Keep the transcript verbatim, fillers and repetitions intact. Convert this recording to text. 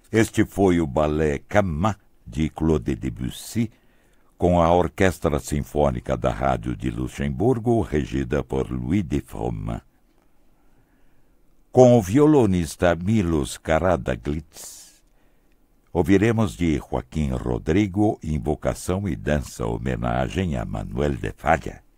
Este foi o ballet Cama, de Claude Debussy, com a Orquestra Sinfônica da Rádio de Luxemburgo, regida por Louis de Froment. Com o violonista Milos Karadaglitz, ouviremos de Joaquim Rodrigo Invocação e Dança, homenagem a Manuel de Falla.